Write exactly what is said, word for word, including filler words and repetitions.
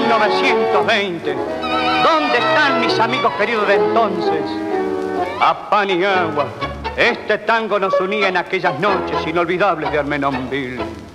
mil novecientos veinte. ¿Dónde están mis amigos queridos de entonces? A pan y agua, este tango nos unía en aquellas noches inolvidables de Armenonville.